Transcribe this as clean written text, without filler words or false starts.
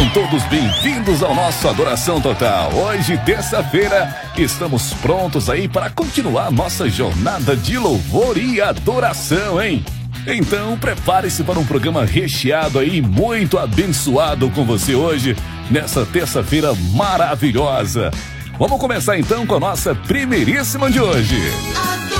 Sejam todos bem-vindos ao nosso Adoração Total. Hoje, terça-feira, estamos prontos aí para continuar nossa jornada de louvor e adoração, hein? Então, prepare-se para um programa recheado aí, muito abençoado com você hoje, nessa terça-feira maravilhosa. Vamos começar então com a nossa primeiríssima de hoje.